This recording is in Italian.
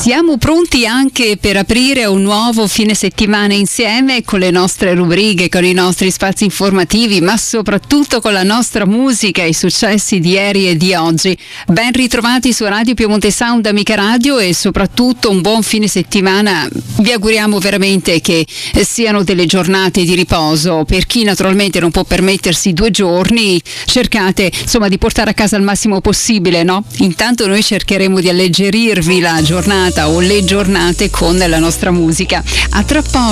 Siamo pronti anche per aprire un nuovo fine settimana insieme con le nostre rubriche, con i nostri spazi informativi, ma soprattutto con la nostra musica, i successi di ieri e di oggi. Ben ritrovati su Radio Piemonte Sound, Amica Radio, e soprattutto un buon fine settimana. Vi auguriamo veramente che siano delle giornate di riposo. Per chi naturalmente non può permettersi 2 giorni, cercate insomma di portare a casa il massimo possibile, no? Intanto noi cercheremo di alleggerirvi la giornata o le giornate con la nostra musica. A tra poco.